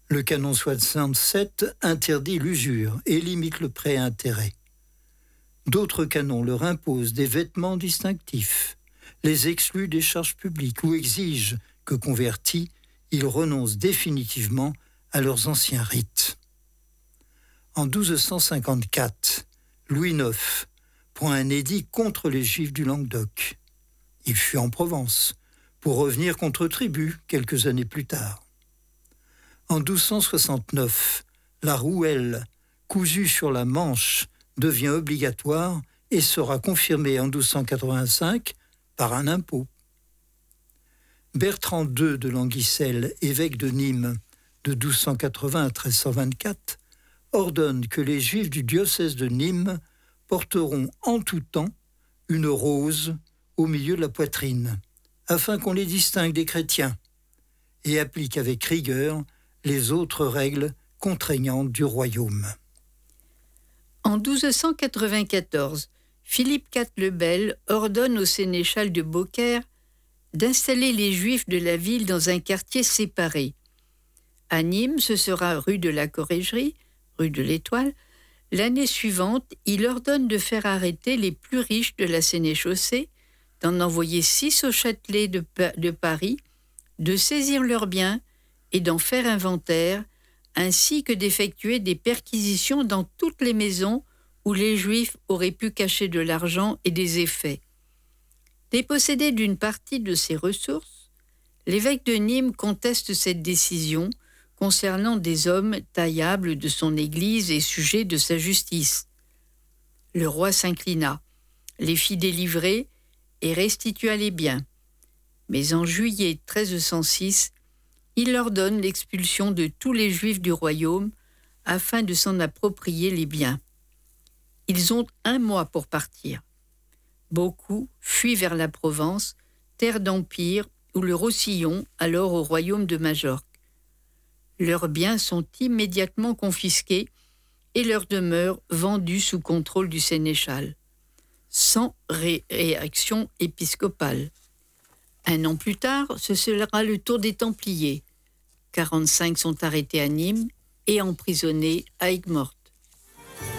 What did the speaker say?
Le canon 67 interdit l'usure et limite le prêt à intérêt. D'autres canons leur imposent des vêtements distinctifs, les excluent des charges publiques ou exigent que, convertis, ils renoncent définitivement à leurs anciens rites. En 1254, Louis IX prend un édit contre les Juifs du Languedoc. Il fuit en Provence pour revenir contre Tribut quelques années plus tard. En 1269, la rouelle cousue sur la Manche devient obligatoire et sera confirmée en 1285 par un impôt. Bertrand II de Languissel, évêque de Nîmes de 1280 à 1324, ordonne que les Juifs du diocèse de Nîmes porteront en tout temps une rose au milieu de la poitrine, afin qu'on les distingue des chrétiens, et applique avec rigueur les autres règles contraignantes du royaume. En 1294, Philippe IV le Bel ordonne au sénéchal de Beaucaire d'installer les Juifs de la ville dans un quartier séparé. À Nîmes, ce sera rue de la Corrégerie, rue de l'Étoile. L'année suivante, il ordonne de faire arrêter les plus riches de la sénéchaussée, d'en envoyer 6 au Châtelet de Paris, de saisir leurs biens et d'en faire inventaire, ainsi que d'effectuer des perquisitions dans toutes les maisons où les Juifs auraient pu cacher de l'argent et des effets. Dépossédé d'une partie de ses ressources, l'évêque de Nîmes conteste cette décision concernant des hommes taillables de son église et sujets de sa justice. Le roi s'inclina, les fit délivrer et restitua les biens. Mais en juillet 1306, il ordonne l'expulsion de tous les Juifs du royaume afin de s'en approprier les biens. Ils ont 1 mois pour partir. Beaucoup fuient vers la Provence, terre d'empire, ou le Roussillon, alors au royaume de Majorque. Leurs biens sont immédiatement confisqués et leurs demeures vendues sous contrôle du sénéchal, sans réaction épiscopale. 1 an plus tard, ce sera le tour des Templiers. 45 sont arrêtés à Nîmes et emprisonnés à Aigues-Mortes.